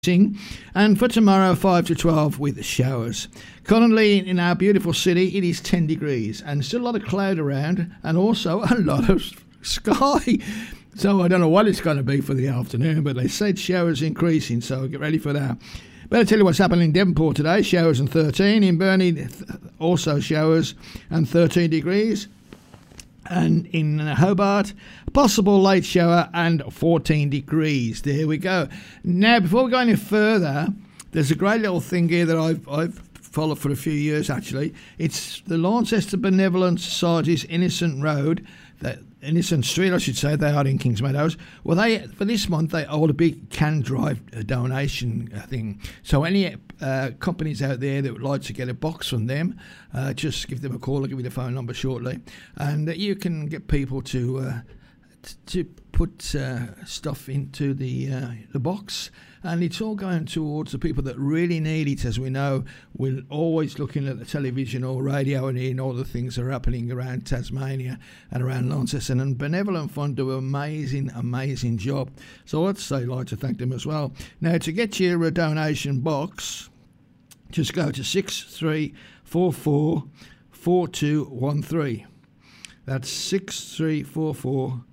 And for tomorrow, 5 to 12 with showers. Currently in our beautiful city, it is 10 degrees and still a lot of cloud around and also a lot of sky. So I don't know what it's going to be for the afternoon, but they said showers increasing, so get ready for that. Better tell you what's happening in Devonport today. Showers and 13. In Burnie, also showers and 13 degrees. And in Hobart, possible late shower and 14 degrees. There we go. Now, before we go any further, there's a great little thing here that I've followed for a few years, actually. It's the Launceston Benevolent Society's Innocent Street, I should say. They are in Kingsmeadows. Well, for this month, they hold a big can drive donation thing. So any companies out there that would like to get a box from them, just give them a call. I'll give you the phone number shortly. And you can get people to put stuff into the box. And it's all going towards the people that really need it. As we know, we're always looking at the television or radio and hearing all the things that are happening around Tasmania and around Launceston. And Benevolent Fund do an amazing job. So I'd like to thank them as well. Now, to get your donation box, just go to 6344 4213. That's 6344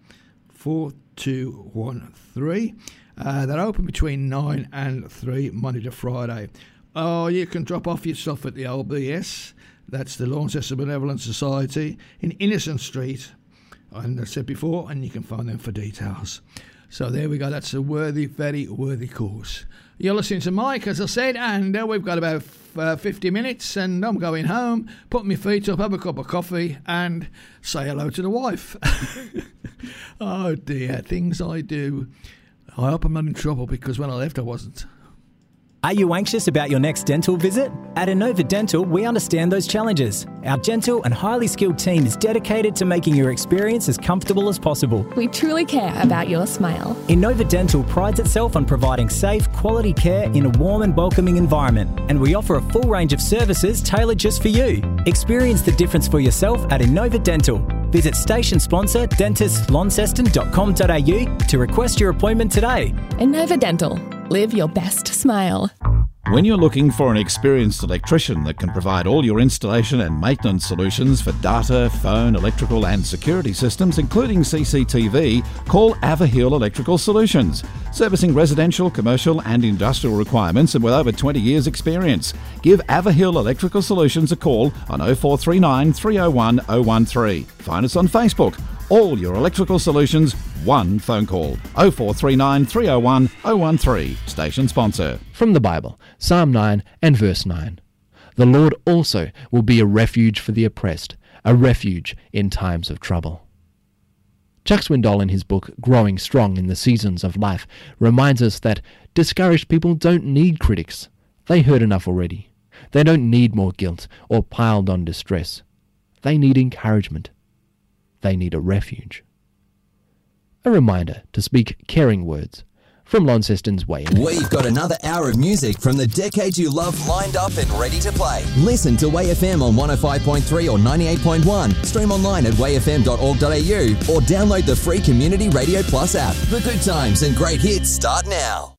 4213. They're open between 9 and 3 Monday to Friday. Or you can drop off your stuff at the LBS. That's the Launceston Benevolent Society in Innocent Street. And I said before, and you can find them for details. So there we go. That's a very worthy cause. You're listening to Mike, as I said, and we've got about 50 minutes, and I'm going home, put my feet up, have a cup of coffee, and say hello to the wife. Oh dear, things I do. I hope I'm not in trouble because when I left I wasn't. Are you anxious about your next dental visit? At Innova Dental, we understand those challenges. Our gentle and highly skilled team is dedicated to making your experience as comfortable as possible. We truly care about your smile. Innova Dental prides itself on providing safe, quality care in a warm and welcoming environment. And we offer a full range of services tailored just for you. Experience the difference for yourself at Innova Dental. Visit station sponsor dentistlaunceston.com.au to request your appointment today. Innova Dental. Live your best smile. When you're looking for an experienced electrician that can provide all your installation and maintenance solutions for data, phone, electrical and security systems, including CCTV, call Averhill Electrical Solutions. Servicing residential, commercial and industrial requirements and with over 20 years experience. Give Averhill Electrical Solutions a call on 0439 301 013. Find us on Facebook. All your electrical solutions, one phone call. 0439 301 013. Station sponsor. From the Bible, Psalm 9 and verse 9. The Lord also will be a refuge for the oppressed, a refuge in times of trouble. Chuck Swindoll, in his book Growing Strong in the Seasons of Life, reminds us that discouraged people don't need critics. They hurt enough already. They don't need more guilt or piled on distress. They need encouragement. They need a refuge. A reminder to speak caring words from Launceston's Way FM. We've got another hour of music from the decades you love lined up and ready to play. Listen to Way FM on 105.3 or 98.1. Stream online at wayfm.org.au or download the free Community Radio Plus app. The good times and great hits start now.